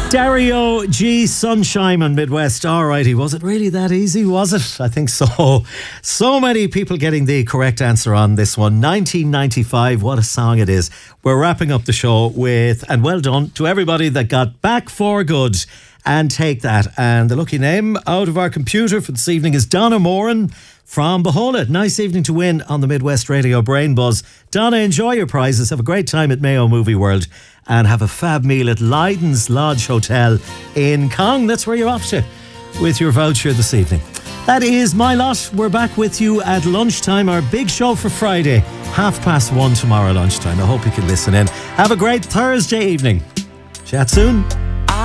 Dario G. Sunshine on Midwest. Alrighty, was it really that easy, was it? I think so. So many people getting the correct answer on this one. 1995, what a song it is. We're wrapping up the show with, and well done to everybody that got back for good. And take that. And the lucky name out of our computer for this evening is Donna Moran from Behola. Nice evening to win on the Midwest Radio Brain Buzz. Donna, enjoy your prizes. Have a great time at Mayo Movie World. And have a fab meal at Lydon's Lodge Hotel in Cong. That's where you're off to with your voucher this evening. That is my lot. We're back with you at lunchtime. Our big show for Friday, 1:30 tomorrow lunchtime. I hope you can listen in. Have a great Thursday evening. Chat soon.